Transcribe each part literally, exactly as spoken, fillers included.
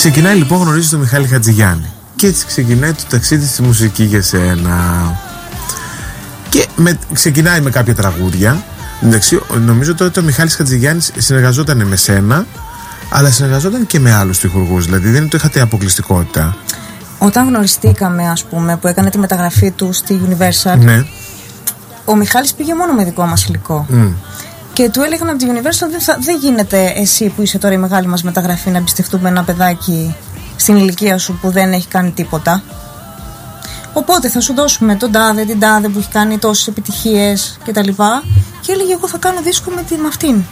Ξεκινάει λοιπόν, γνωρίζει τον Μιχάλη Χατζηγιάννη και έτσι ξεκινάει το ταξίδι στη μουσική για σένα. Και με, ξεκινάει με κάποια τραγούδια. Εντάξει, νομίζω ότι ο Μιχάλης Χατζηγιάννης συνεργαζόταν με σένα, αλλά συνεργαζόταν και με άλλους τυχουργούς. Δηλαδή δεν το είχατε αποκλειστικότητα. Όταν γνωριστήκαμε, ας πούμε, που έκανε τη μεταγραφή του στη Universal, ναι, ο Μιχάλης πήγε μόνο με δικό μας υλικό. Mm. Και του έλεγαν από τη Universal, δεν, θα, δεν γίνεται εσύ που είσαι τώρα η μεγάλη μας μεταγραφή να εμπιστευτούμε ένα παιδάκι στην ηλικία σου που δεν έχει κάνει τίποτα. Οπότε θα σου δώσουμε τον τάδε, την τάδε που έχει κάνει τόσες επιτυχίες κτλ. Και έλεγε, εγώ θα κάνω δίσκο με, τη, με αυτήν.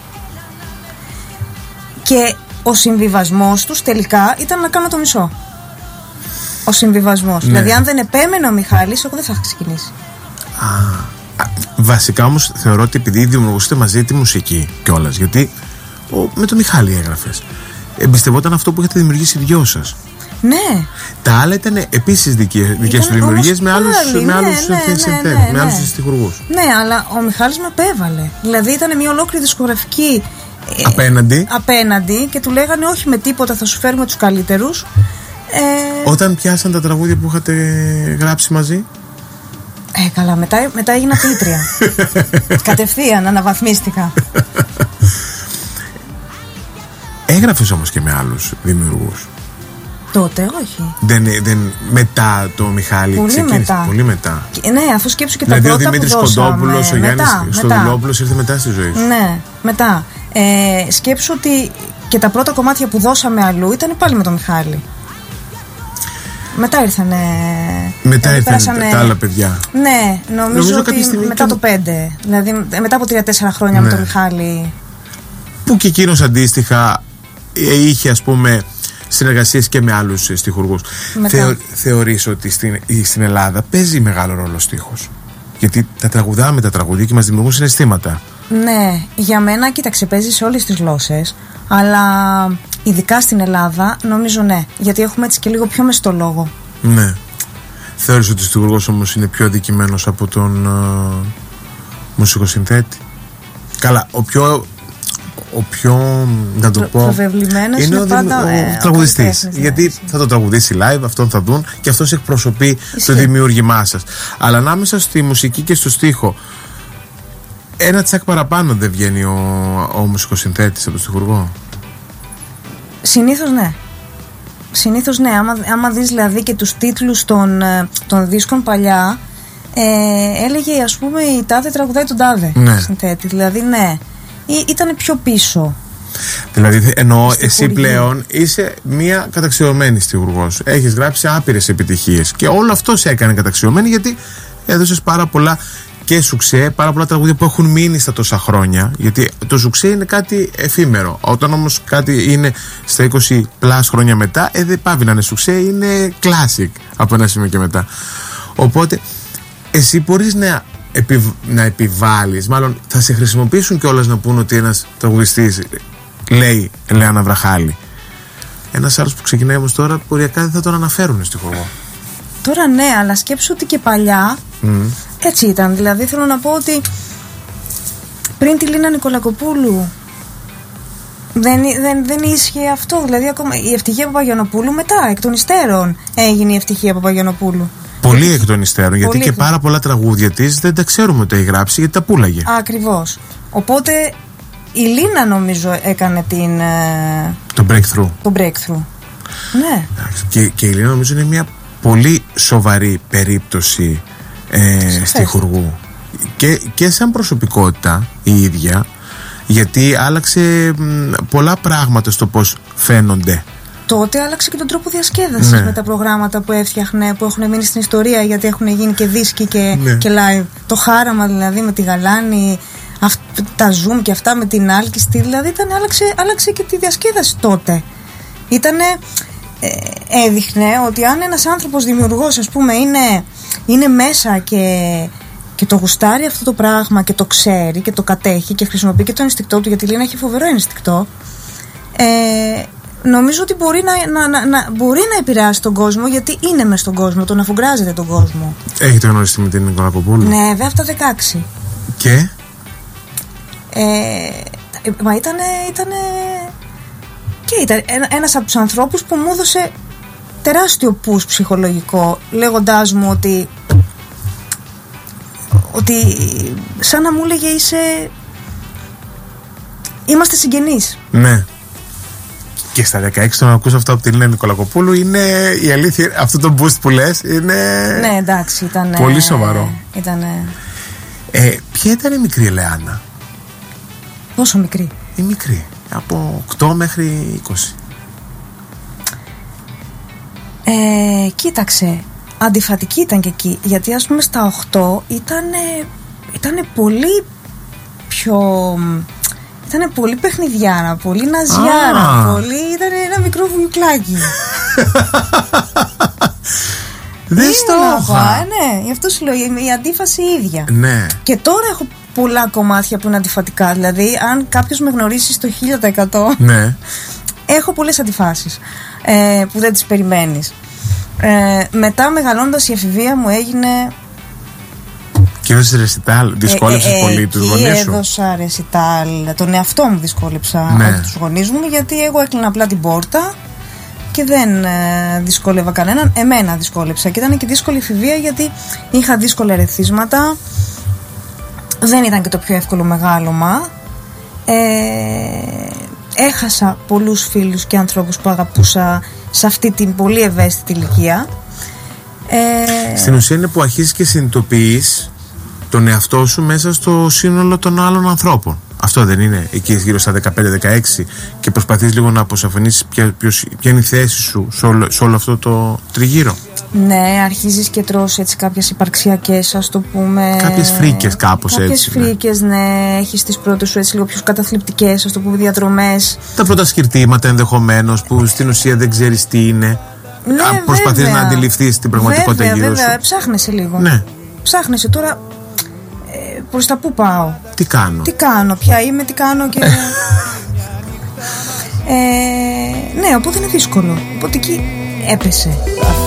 Και ο συμβιβασμός τους τελικά ήταν να κάνω το μισό. Ο συμβιβασμός. Ναι. Δηλαδή, αν δεν επέμενε ο Μιχάλης, εγώ δεν θα είχα ξεκινήσει. Α, βασικά όμως θεωρώ ότι επειδή δημιουργούσατε μαζί τη μουσική κιόλας, γιατί ο, με τον Μιχάλη έγραφες, εμπιστευόταν αυτό που είχατε δημιουργήσει οι δυο σας. Ναι. Τα άλλα ήταν επίσης δικές του δημιουργίες με άλλους στιχουργούς. Ναι, αλλά ο Μιχάλης με επέβαλε. Δηλαδή ήταν μια ολόκληρη δισκογραφική απέναντι. απέναντι και του λέγανε όχι με τίποτα, θα σου φέρουμε τους καλύτερους. Ε... Όταν πιάσαν τα τραγούδια που είχατε γράψει μαζί. Ε, καλά, μετά, μετά έγινα πίτρια. Κατευθείαν αναβαθμίστηκα. Έγραφες όμως και με άλλους δημιουργούς. Τότε όχι. Δεν, δεν, μετά το Μιχάλη πολύ ξεκίνησε. Μετά. Πολύ μετά. Και, ναι, αφού σκέψου και δηλαδή τα πρώτα που δώσαμε. Δηλαδή ο Δημήτρης Κοντόπουλος, ο Γιάννης Στοδουλόπουλος ήρθε μετά στη ζωή σου. Ναι, μετά. Ε, σκέψου ότι και τα πρώτα κομμάτια που δώσαμε αλλού ήταν πάλι με τον Μιχάλη. Μετά ήρθανε. Μετά ήρθαν πέρασανε... τα άλλα παιδιά. Ναι, νομίζω, νομίζω ότι μετά και... το πέντε. Δηλαδή μετά από τρία τέσσερα χρόνια, ναι, με τον Μιχάλη. Που και εκείνος αντίστοιχα είχε, ας πούμε, συνεργασίες και με άλλους στιχουργούς. Θεω, θεωρείς ότι στην, στην Ελλάδα παίζει μεγάλο ρόλο ο στίχος? Γιατί τα τραγουδάμε τα τραγουδία και μας δημιουργούν συναισθήματα. Ναι, για μένα, κοίταξε, παίζει σε όλες τις γλώσσες, αλλά ειδικά στην Ελλάδα νομίζω ναι, γιατί έχουμε έτσι και λίγο πιο μεστό λόγο. Ναι. Θεωρείς ότι ο στιχουργός όμως είναι πιο αδικημένος από τον uh, μουσικοσυνθέτη? Καλά, ο πιο... ο πιο, να το πω, είναι, είναι ο, πάντα, ο, ε, ο τραγουδιστής, ο γιατί ναι, θα το τραγουδήσει live, αυτόν θα δουν και αυτός εκπροσωπεί Ισχύει. το δημιούργημά σας. Αλλά ανάμεσα στη μουσική και στο στίχο ένα τσακ παραπάνω δεν βγαίνει ο, ο μουσικοσυνθέτης από τον στιχουργό? Συνήθως ναι. Συνήθως ναι. Άμα, άμα δεις δηλαδή και τους τίτλους των, των δίσκων παλιά, ε, έλεγε ας πούμε η τάδε τραγουδάει τον τάδε, ναι, συνθέτη. Δηλαδή ναι, ήταν πιο πίσω. Δηλαδή εννοώ εσύ πλέον είσαι μία καταξιωμένη στιχουργός. Έχεις γράψει άπειρες επιτυχίες και όλο αυτό σε έκανε καταξιωμένη, γιατί έδωσες πάρα πολλά και σουξέ, πάρα πολλά τραγούδια που έχουν μείνει στα τόσα χρόνια. Γιατί το σουξέ είναι κάτι εφήμερο. Όταν όμως κάτι είναι στα είκοσι πλας χρόνια μετά, ε, δεν πάβει να είναι σουξέ, είναι classic από ένα σημείο και μετά. Οπότε εσύ μπορείς να, επιβ... να επιβάλλεις, μάλλον θα σε χρησιμοποιήσουν κιόλας να πούν ότι ένας τραγουδιστής λέει Ελεάνα Βραχάλη. Ένας άλλος που ξεκινάει όμως τώρα, ποριακά δεν θα τον αναφέρουν στη χώρο. Τώρα ναι, αλλά σκέψου ότι και παλιά mm. έτσι ήταν. Δηλαδή θέλω να πω ότι πριν τη Λίνα Νικολακοπούλου δεν, δεν, δεν ίσχυε αυτό. Δηλαδή ακόμα η Ευτυχία Παπαγιαννοπούλου μετά, εκ των υστέρων, έγινε η Ευτυχία Παπαγιαννοπούλου. Πολύ εκ των υστέρων, γιατί Πολύ και πάρα πολλά τραγούδια της δεν τα ξέρουμε ότι έχει γράψει, γιατί τα πούλαγε. Ακριβώς. Οπότε η Λίνα νομίζω έκανε την, το breakthrough. Το breakthrough. Ναι. Και, και η Λίνα νομίζω είναι μια πολύ σοβαρή περίπτωση ε, στιχουργού και, και σαν προσωπικότητα η ίδια, γιατί άλλαξε μ, πολλά πράγματα στο πως φαίνονται. Τότε άλλαξε και τον τρόπο διασκέδασης, ναι, με τα προγράμματα που έφτιαχνε, που έχουν μείνει στην ιστορία, γιατί έχουν γίνει και δίσκοι και, ναι, και live. Το χάραμα δηλαδή με τη Γαλάνη, αυ, τα Zoom και αυτά με την Άλκηστη, δηλαδή ήταν, άλλαξε, άλλαξε και τη διασκέδαση τότε. Ήτανε, ε, έδειχνε ότι αν ένας άνθρωπος δημιουργός, ας πούμε, είναι, είναι μέσα και, και το γουστάρει αυτό το πράγμα και το ξέρει και το κατέχει και χρησιμοποιεί και το ενστικτό του, γιατί η Λίνα έχει φοβερό ενστικτό, ε, νομίζω ότι μπορεί να, να, να, να, μπορεί να επηρεάσει τον κόσμο, γιατί είναι μες στον κόσμο, τον αφουγκράζεται τον κόσμο. Έχετε γνωριστεί με την Νικολακοπούλου? Ναι, βέβαια, από τα δεκαέξι. Και? Ε, μα ήτανε, ήτανε Και ήταν ένας από τους ανθρώπους που μου έδωσε τεράστιο push ψυχολογικό, λέγοντάς μου ότι ότι σαν να μου έλεγε είσαι, είμαστε συγγενείς. Ναι. Και στα δεκαέξι το να ακούς αυτό από την Λένα Νικολακοπούλου είναι η αλήθεια, αυτό το boost που λες είναι. Ναι, εντάξει, ήταν πολύ σοβαρό. Ήτανε... Ε, ποια ήταν η μικρή Ελεάνα? Πόσο μικρή? Η μικρή, από οκτώ μέχρι είκοσι. Ε, κοίταξε, αντιφατική ήταν και εκεί, γιατί ας πούμε στα οκτώ ήταν ήτανε πολύ πιο... Ήταν πολύ παιχνιδιάρα, πολύ ναζιάρα, ah. πολύ... Ήταν ένα μικρό βουλουκλάκι. Δεν στο είχα. Ναι, γι' αυτό σου λέω, η αντίφαση ίδια. Ναι. Και τώρα έχω πολλά κομμάτια που είναι αντιφατικά. Δηλαδή, αν κάποιος με γνωρίσει στο χίλια τοις εκατό, ναι. έχω πολλές αντιφάσεις ε, που δεν τις περιμένεις. Ε, μετά, μεγαλώντας, η εφηβεία μου έγινε... Και έδωσες ρεσιτάλ, δυσκόλεψες ε, ε, πολύ τους γονείς σου? Έδωσα ρεσιτάλ, τον εαυτό μου δυσκόλεψα, ναι. όχι τους γονείς μου, γιατί εγώ έκλεινα απλά την πόρτα και δεν ε, δυσκόλευα κανέναν. Εμένα δυσκόλεψα και ήταν και δύσκολη εφηβεία, γιατί είχα δύσκολα ερεθίσματα, δεν ήταν και το πιο εύκολο μεγάλωμα, ε, έχασα πολλούς φίλους και ανθρώπους που αγαπούσα σε αυτή την πολύ ευαίσθητη ηλικία. ε, Στην ουσία είναι που αρχίζεις και συνειδητοποιείς τον εαυτό σου μέσα στο σύνολο των άλλων ανθρώπων. Αυτό δεν είναι εκεί γύρω στα δεκαπέντε δεκαέξι και προσπαθείς λίγο να αποσαφηνίσεις ποια, ποιος, ποια είναι η θέση σου σε όλο, σε όλο αυτό το τριγύρο? Ναι, αρχίζεις και τρως έτσι κάποιες υπαρξιακές, ας το πούμε. Κάποιες φρίκες κάπως κάποιες έτσι. Κάποιες φρίκες, ναι. ναι. Έχεις τις πρώτες σου έτσι λίγο πιο καταθλιπτικές, ας το πούμε, διαδρομές. Τα πρώτα σκυρτήματα ενδεχομένως που στην ουσία δεν ξέρεις τι είναι. Ναι, προσπαθείς βέβαια. να αντιληφθείς την πραγματικότητα βέβαια, γύρω βέβαια. σου. Ψάχνεσαι λίγο. Ναι. Ψάχνεσαι τώρα. Ε, προς τα πού πάω? Τι κάνω? Τι κάνω, ποια είμαι, τι κάνω και... ε, ναι, οπότε είναι δύσκολο. Οπότε εκεί έπεσε